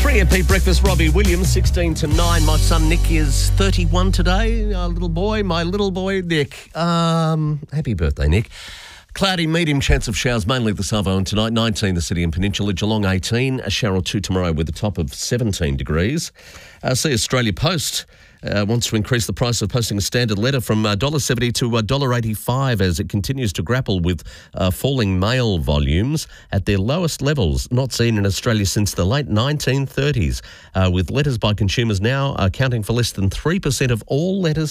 Free MP Breakfast, Robbie Williams, 16 to 9. My son Nick is 31 today. My little boy Nick. Happy birthday, Nick. Cloudy, medium chance of showers, mainly the Savo and tonight. 19 the city and peninsula. Geelong 18, a shower or two tomorrow with a top of 17 degrees. See Australia Post wants to increase the price of posting a standard letter from $1.70 to $1.85 as it continues to grapple with falling mail volumes at their lowest levels not seen in Australia since the late 1930s, with letters by consumers now accounting for less than 3% of all letters